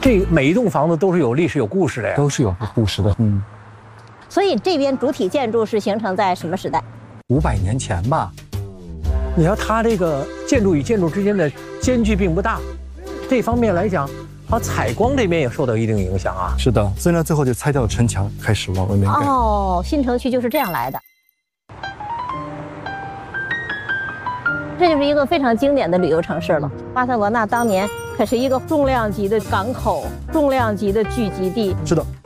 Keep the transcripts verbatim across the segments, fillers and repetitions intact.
这每一栋房子都是有历史、有故事的呀， 都是有故事的。嗯， 所以这边主体建筑是形成在什么时代？ 五百年前吧。你要它这个建筑与建筑之间的间距并不大，这方面来讲，它采光这边也受到一定影响啊。 是的，所以呢，最后就拆掉了城墙，开始往外面盖。 哦，新城区就是这样来的。这就是一个非常经典的旅游城市了。巴塞罗那当年可是一个重量级的港口，重量级的聚集地。 是的。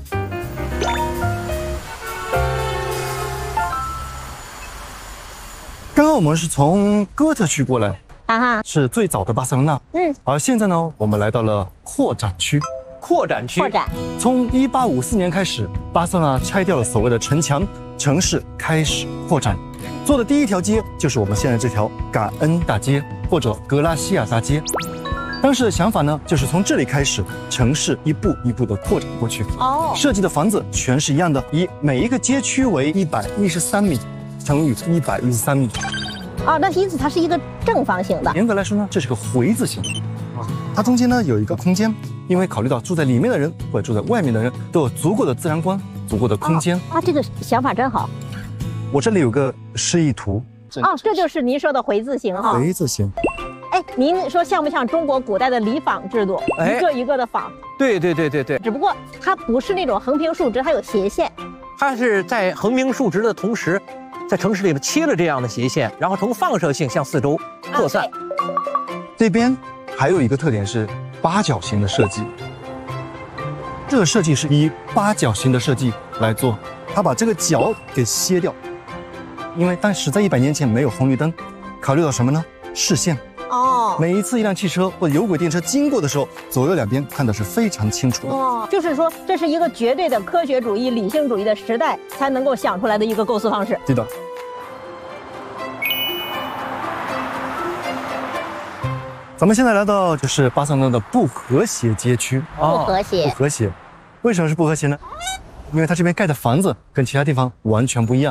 刚刚我们是从哥特区过来， 啊哈， 是最早的巴塞罗那。 嗯， 而现在呢，我们来到了扩展区。 扩展区， 扩展。 从一八五四年开始，巴塞罗那拆掉了所谓的城墙，城市开始扩展。做的第一条街就是我们现在这条感恩大街或者格拉西亚大街。当时的想法呢，就是从这里开始，城市一步一步的扩展过去。 哦， 设计的房子全是一样的，以每一个街区为一百一十三米乘以一百一十三米。 哦，那因此它是一个正方形的。 严格来说呢，这是个回字形。它中间呢有一个空间，因为考虑到住在里面的人或者住在外面的人都有足够的自然光、足够的空间。 哦、啊，这个想法真好。 我这里有个示意图。 哦，这就是您说的回字形哈。 回字形。 哎，您说像不像中国古代的里坊制度？ 哎， 一个一个的坊。 对对对对对。 只不过它不是那种横平竖直，它有斜线。 它是在横平竖直的同时，在城市里面切了这样的斜线，然后呈放射性向四周扩散。 啊、 这边还有一个特点是八角形的设计。这个设计是以八角形的设计来做，它把这个角给切掉。因为当时在一百年前没有红绿灯，考虑到什么呢？视线。 哦， 每一次一辆汽车或者有轨电车经过的时候，左右两边看的是非常清楚的。 哦，就是说这是一个绝对的科学主义、理性主义的时代才能够想出来的一个构思方式。 对的。咱们现在来到就是巴塞罗那的不和谐街区。 不和谐。 不和谐，为什么是不和谐呢？因为它这边盖的房子跟其他地方完全不一样。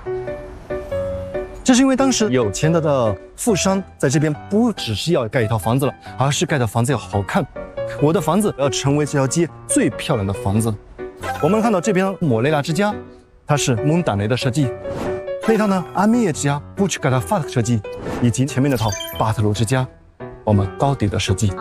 这是因为当时有钱的的富商在这边不只是要盖一套房子了，而是盖的房子要好看。我的房子要成为这条街最漂亮的房子。我们看到这边莫雷拉之家，它是蒙达雷的设计；那套呢阿米耶之家布奇盖达法的设计，以及前面那套巴特罗之家，我们高迪的设计。